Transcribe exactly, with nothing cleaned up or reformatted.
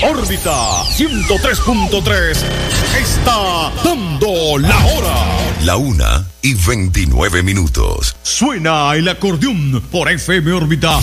Órbita ciento tres punto tres está dando la hora. La una y veintinueve minutos. Suena el acordeón por F M Órbita